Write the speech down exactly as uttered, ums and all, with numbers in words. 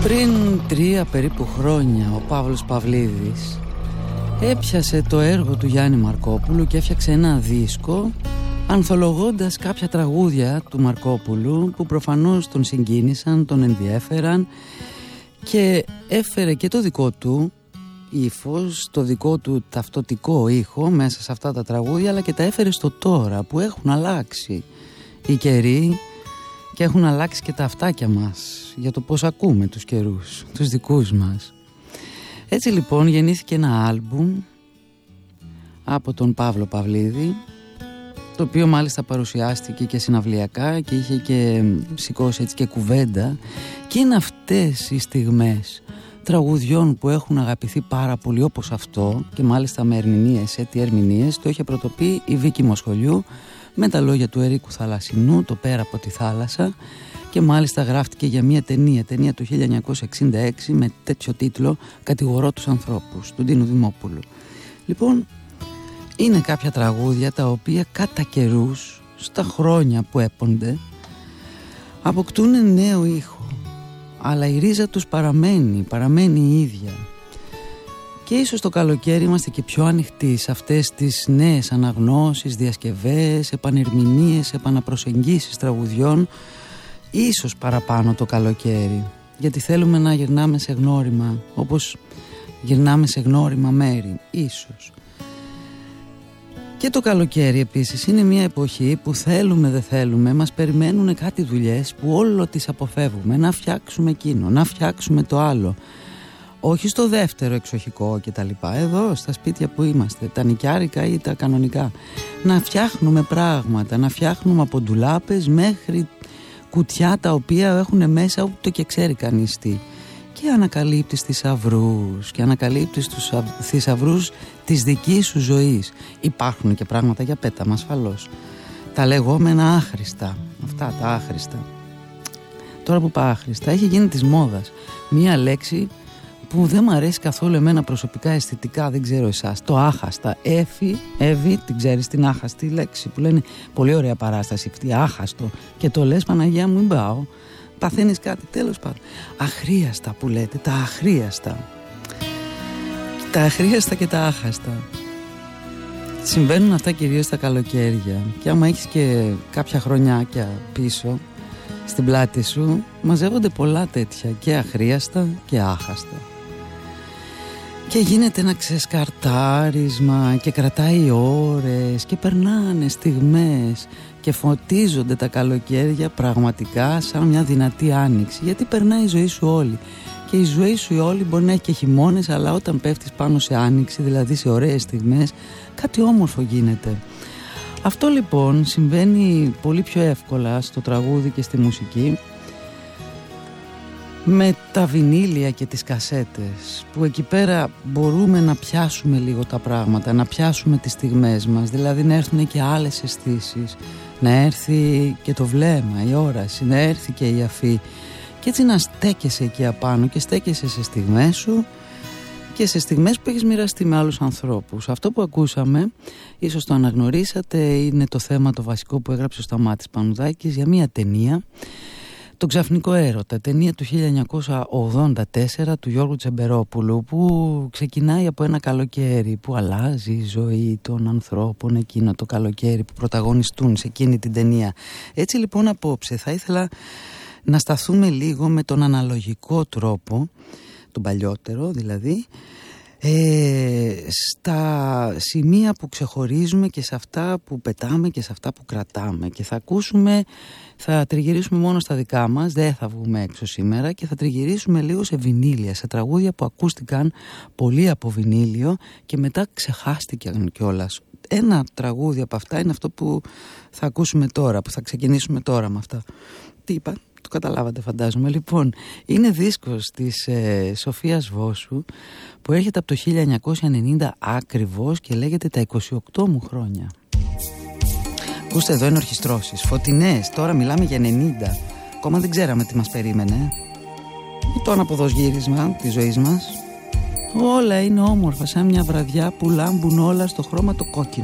Πριν τρία περίπου χρόνια ο Παύλος Παυλίδης έπιασε το έργο του Γιάννη Μαρκόπουλου και έφτιαξε ένα δίσκο ανθολογώντας κάποια τραγούδια του Μαρκόπουλου που προφανώς τον συγκίνησαν, τον ενδιέφεραν, και έφερε και το δικό του ύφος, το δικό του ταυτοτικό ήχο μέσα σε αυτά τα τραγούδια, αλλά και τα έφερε στο τώρα που έχουν αλλάξει οι καιροί και έχουν αλλάξει και τα αυτάκια μας για το πώς ακούμε τους καιρούς, τους δικούς μας. Έτσι λοιπόν γεννήθηκε ένα άλμπουμ από τον Παύλο Παυλίδη, το οποίο μάλιστα παρουσιάστηκε και συναυλιακά και είχε και σηκώσει έτσι και κουβέντα, και είναι αυτές οι στιγμές τραγουδιών που έχουν αγαπηθεί πάρα πολύ, όπως αυτό, και μάλιστα με ερμηνείες, έτη ερμηνείες. Το είχε πρωτοποιεί η Βίκη Μοσχολιού με τα λόγια του Ερίκου Θαλασσινού, το Πέρα από τη θάλασσα, και μάλιστα γράφτηκε για μια ταινία, ταινία του χίλια εννιακόσια εξήντα έξι με τέτοιο τίτλο «Κατηγορώ τους ανθρώπους», του Ντίνου Δημόπουλου. Λοιπόν, είναι κάποια τραγούδια τα οποία κατά καιρούς, στα χρόνια που έπονται, αποκτούν νέο ήχο, αλλά η ρίζα τους παραμένει, παραμένει η ίδια. Και ίσως το καλοκαίρι είμαστε και πιο ανοιχτοί σε αυτές τις νέες αναγνώσεις, διασκευές, επανερμηνείες, επαναπροσεγγίσεις τραγουδιών, ίσως παραπάνω το καλοκαίρι, γιατί θέλουμε να γυρνάμε σε γνώριμα, όπως γυρνάμε σε γνώριμα μέρη, ίσως. Και το καλοκαίρι επίσης είναι μια εποχή που θέλουμε δεν θέλουμε, μας περιμένουν κάτι δουλειές που όλο τις αποφεύγουμε, να φτιάξουμε εκείνο, να φτιάξουμε το άλλο. Όχι στο δεύτερο εξοχικό και τα λοιπά, εδώ στα σπίτια που είμαστε, τα νοικιάρικα ή τα κανονικά. Να φτιάχνουμε πράγματα, να φτιάχνουμε από ντουλάπες μέχρι κουτιά τα οποία έχουν μέσα ούτε και ξέρει κανείς τι. Και ανακαλύπτεις θησαυρούς και ανακαλύπτεις τους θησαυρούς της δικής σου ζωής. Υπάρχουν και πράγματα για πέταμα ασφαλώς. Τα λεγόμενα άχρηστα, αυτά τα άχρηστα. Τώρα που είπα άχρηστα, έχει γίνει της μόδας μία λέξη που δεν μου αρέσει καθόλου εμένα προσωπικά, αισθητικά, δεν ξέρω εσάς. Το άχαστα. Έφη, Εύη, την ξέρεις την άχαστη λέξη που λένε πολύ ωραία παράσταση αυτή, άχαστο, και το λες Παναγία μου, μην πάω. Παθαίνεις κάτι, τέλος πάντων. Αχρίαστα που λέτε, τα αχρίαστα. Τα αχρίαστα και τα άχαστα. Συμβαίνουν αυτά κυρίως στα καλοκαίρια. Και άμα έχεις και κάποια χρονιάκια πίσω στην πλάτη σου, μαζεύονται πολλά τέτοια, και αχρίαστα και άχαστα. Και γίνεται ένα ξεσκαρτάρισμα και κρατάει ώρες και περνάνε στιγμές και φωτίζονται τα καλοκαίρια πραγματικά σαν μια δυνατή άνοιξη, γιατί περνάει η ζωή σου όλη. Και η ζωή σου η όλη μπορεί να έχει και χειμώνες, αλλά όταν πέφτεις πάνω σε άνοιξη, δηλαδή σε ωραίες στιγμές, κάτι όμορφο γίνεται. Αυτό λοιπόν συμβαίνει πολύ πιο εύκολα στο τραγούδι και στη μουσική με τα βινίλια και τις κασέτες, που εκεί πέρα μπορούμε να πιάσουμε λίγο τα πράγματα, να πιάσουμε τις στιγμές μας, δηλαδή να έρθουν και άλλες αισθήσεις, να έρθει και το βλέμμα, η όραση, να έρθει και η αφή, και έτσι να στέκεσαι εκεί απάνω και στέκεσαι σε στιγμές σου και σε στιγμές που έχεις μοιραστεί με άλλους ανθρώπους. Αυτό που ακούσαμε, ίσως το αναγνωρίσατε, είναι το θέμα το βασικό που έγραψε ο Σταμάτης Πανουδάκης για μια ταινία, «Το ξαφνικό έρωτα», ταινία του χίλια εννιακόσια ογδόντα τέσσερα του Γιώργου Τσεμπερόπουλου, που ξεκινάει από ένα καλοκαίρι που αλλάζει η ζωή των ανθρώπων εκείνο το καλοκαίρι που πρωταγωνιστούν σε εκείνη την ταινία. Έτσι λοιπόν απόψε θα ήθελα να σταθούμε λίγο με τον αναλογικό τρόπο, τον παλιότερο δηλαδή, ε, στα σημεία που ξεχωρίζουμε και σε αυτά που πετάμε και σε αυτά που κρατάμε, και θα ακούσουμε, θα τριγυρίσουμε μόνο στα δικά μας, δεν θα βγούμε έξω σήμερα, και θα τριγυρίσουμε λίγο σε βινίλια, σε τραγούδια που ακούστηκαν πολύ από βινίλιο και μετά ξεχάστηκαν κιόλας. Ένα τραγούδι από αυτά είναι αυτό που θα ακούσουμε τώρα, που θα ξεκινήσουμε τώρα με αυτά. Τι είπα? Το καταλάβατε φαντάζομαι. Λοιπόν, είναι δίσκος της ε, Σοφίας Βόσου που έρχεται από το χίλια εννιακόσια ενενήντα ακριβώς και λέγεται «Τα είκοσι οκτώ μου χρόνια». Ακούστε, εδώ είναι ορχιστρώσεις, φωτεινές, τώρα μιλάμε για ενενήντα. Ακόμα δεν ξέραμε τι μας περίμενε. Το αναποδοσγύρισμα της ζωής μας. Όλα είναι όμορφα σαν μια βραδιά που λάμπουν όλα στο χρώμα το κόκκινο.